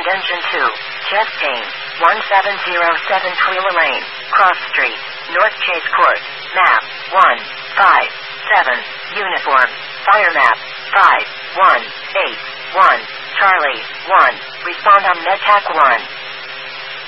Engine 2, chest pain, 1707 Twila Lane, Cross Street, North Chase Court, map, 157, uniform, fire map, 5181, Charlie, 1, respond on MedTac 1.